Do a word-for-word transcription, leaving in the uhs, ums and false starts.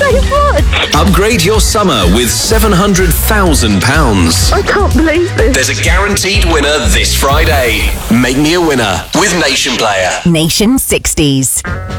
so much. Upgrade your summer with seven hundred thousand pounds. I can't believe this. There's a guaranteed winner this Friday. Make me a winner with Nation Player. Nation sixties.